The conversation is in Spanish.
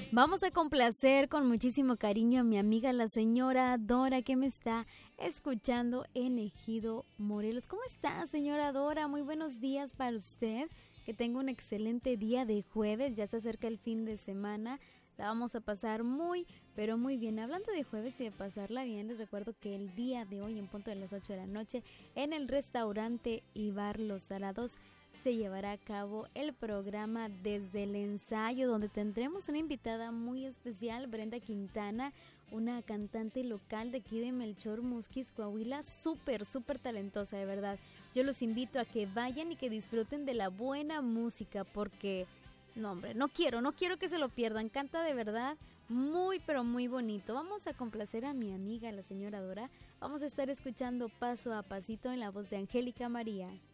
Vamos a complacer con muchísimo cariño a mi amiga la señora Dora, que me está escuchando en Ejido Morelos. ¿Cómo está, señora Dora? Muy buenos días para usted. Que tenga un excelente día de jueves. Ya se acerca el fin de semana. La vamos a pasar muy, pero muy bien. Hablando de jueves y de pasarla bien, les recuerdo que el día de hoy, en punto de las 8 de la noche, en el restaurante y bar Los Salados, se llevará a cabo el programa Desde el Ensayo, donde tendremos una invitada muy especial, Brenda Quintana, una cantante local de aquí de Melchor, Musquis, Coahuila, súper talentosa, de verdad. Yo los invito a que vayan y que disfruten de la buena música, porque, no hombre, no quiero que se lo pierdan. Canta de verdad muy, pero muy bonito. Vamos a complacer a mi amiga, la señora Dora. Vamos a estar escuchando Paso a Pasito en la voz de Angélica María.